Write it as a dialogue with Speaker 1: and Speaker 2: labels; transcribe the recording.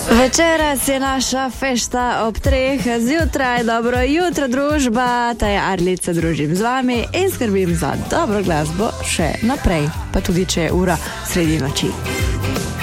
Speaker 1: Večeras je naša fešta ob 3 zjutraj, dobro jutro družba, ta je Arlica, družim z vami in skrbim za dobro glasbo še naprej, pa tudi če je ura sredi noči.